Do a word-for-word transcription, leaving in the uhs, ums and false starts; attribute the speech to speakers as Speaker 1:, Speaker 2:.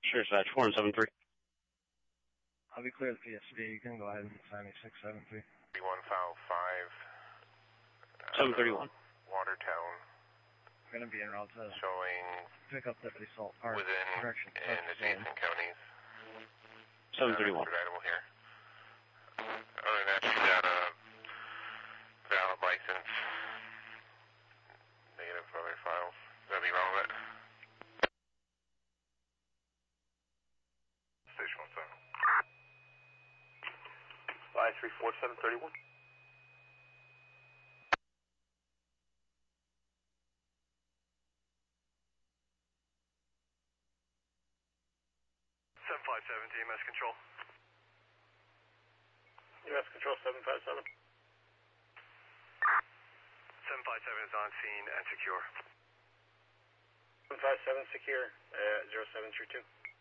Speaker 1: Sure, Satch, four and seven three.
Speaker 2: I'll be clear the P S V. You can go ahead and sign me six seven three.
Speaker 3: One file five.
Speaker 1: seven thirty-one.
Speaker 3: Watertown.
Speaker 2: We're going to be en route to
Speaker 3: showing
Speaker 2: pick up Deputy Salt Park.
Speaker 3: within
Speaker 2: Direction.
Speaker 3: and adjacent counties.
Speaker 1: seven thirty-one.
Speaker 3: Identical here. Other than that, she's got a valid license. Negative for other files. That'd be wrong with it. Station one seven. five three four seven thirty-one. seven five seven, T M S control. U S control seven five seven. seven five seven is on scene and secure. seven five seven secure, uh, zero seven three two.